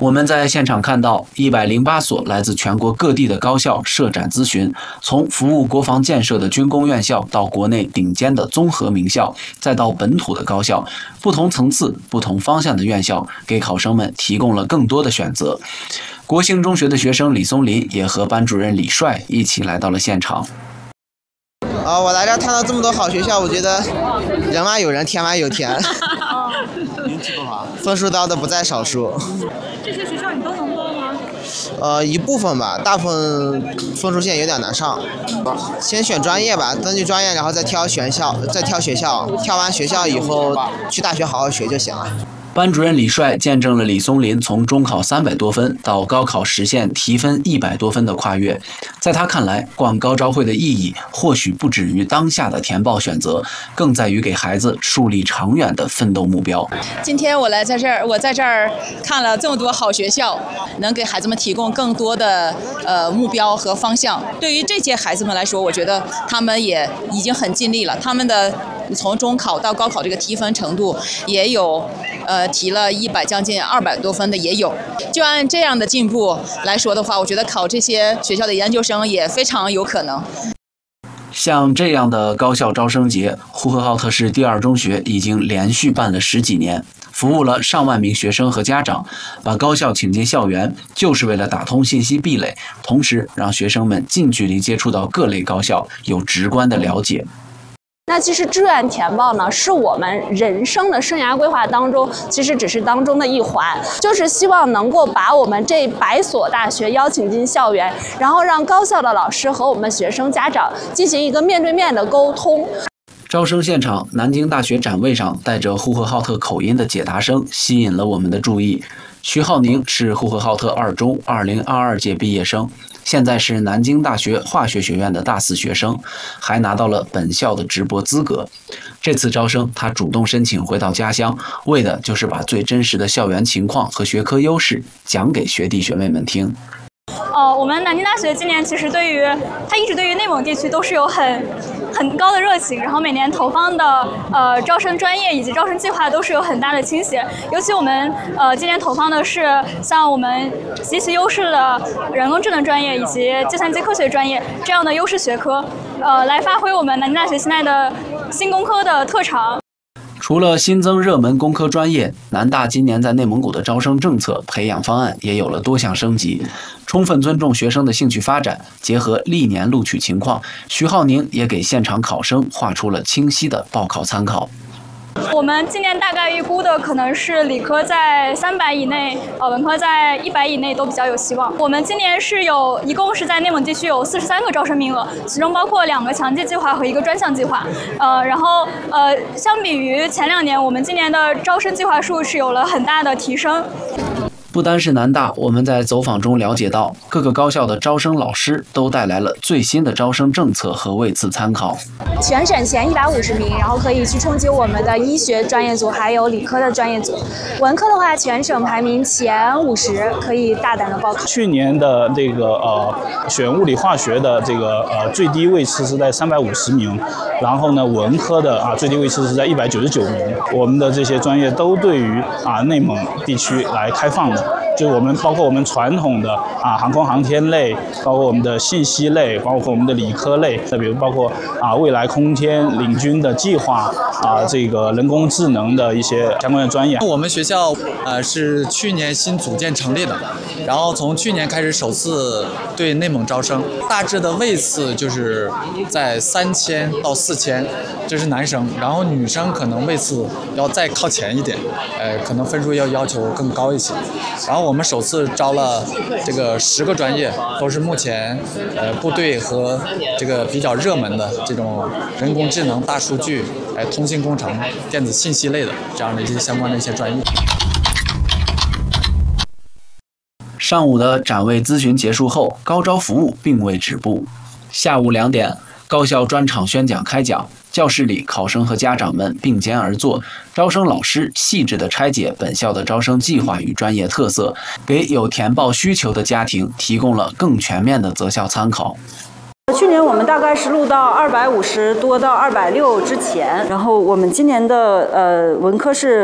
我们在现场看到108所来自全国各地的高校设展咨询，从服务国防建设的军工院校到国内顶尖的综合名校，再到本土的高校，不同层次、不同方向的院校给考生们提供了更多的选择。国兴中学的学生李松林也和班主任李帅一起来到了现场。 我来这儿看到这么多好学校，我觉得人外有人，天外有天。 您记多少？ 分数高的不在少数。 这些学校你都能报吗？ 一部分吧，大部分分数线有点难上。先选专业吧，根据专业，然后再挑学校，挑完学校以后去大学好好学就行了。 班主任李帅见证了李松林从中考300多分到高考实现提分100多分的跨越。在他看来，逛高招会的意义或许不止于当下的填报选择，更在于给孩子树立长远的奋斗目标。 今天我在这儿看了这么多好学校，能给孩子们提供更多的目标和方向。对于这些孩子们来说，我觉得他们也已经很尽力了，他们的从中考到高考这个提分程度也有提了将近200多分的也有。就按这样的进步来说的话，我觉得考这些学校的研究生也非常有可能。 像这样的高校招生节，呼和浩特市第二中学已经连续办了10几年，服务了上万名学生和家长，把高校请进校园，就是为了打通信息壁垒，同时让学生们近距离接触到各类高校，有直观的了解。 那其实志愿填报呢，是我们人生的生涯规划当中，其实只是当中的一环，就是希望能够把我们这100所大学邀请进校园，然后让高校的老师和我们学生家长进行一个面对面的沟通。 招生现场，南京大学展位上带着呼和浩特口音的解答声吸引了我们的注意。徐浩宁是呼和浩特2中2022届毕业生，现在是南京大学化学学院的大4学生，还拿到了本校的直播资格。这次招生，他主动申请回到家乡，为的就是把最真实的校园情况和学科优势讲给学弟学妹们听。 我们南京大学今年其实一直对于内蒙地区都是有很高的热情，然后每年投放的招生专业以及招生计划都是有很大的倾斜。尤其我们今年投放的是像我们极其优势的人工智能专业以及计算机科学专业这样的优势学科，来发挥我们南京大学现在的新工科的特长。 除了新增热门工科专业，南大今年在内蒙古的招生政策、培养方案也有了多项升级，充分尊重学生的兴趣发展，结合历年录取情况，徐浩宁也给现场考生画出了清晰的报考参考。 我们今年大概预估的可能是理科在300以内，文科在100以内都比较有希望。我们今年一共是在内蒙地区有43个招生名额，其中包括2个强基计划和1个专项计划。然后相比于前2年，我们今年的招生计划数是有了很大的提升。 不单是南大，我们在走访中了解到，各个高校的招生老师都带来了最新的招生政策和位次参考。 全省前150名，然后可以去冲击我们的医学专业组，还有理科的专业组。文科的话，全省排名前50，可以大胆的报考。 去年的这个选物理化学的这个最低位次是在350名，然后呢文科的最低位次是在199名。我们的这些专业都对于内蒙地区来开放的。就是包括我们传统的航空航天类，包括我们的信息类，包括我们的理科类，再比如包括未来空天领军的计划这个人工智能的一些相关的专业。 我们学校是去年新组建成立的，然后从去年开始首次对内蒙招生，大致的位次就是在3000到4000，这是男生，然后女生可能位次要再靠前一点，可能分数要求更高一些。然后我们首次招了这个10个专业，都是目前部队和这个比较热门的这种人工智能、大数据、通信工程、电子信息类的这样的一些相关的一些专业。 上午的展位咨询结束后，高招服务并未止步。下午2点，高校专场宣讲开讲，教室里考生和家长们并肩而坐，招生老师细致地拆解本校的招生计划与专业特色，给有填报需求的家庭提供了更全面的择校参考。 去年我们大概是录到250多到260之前，然后我们今年的文科是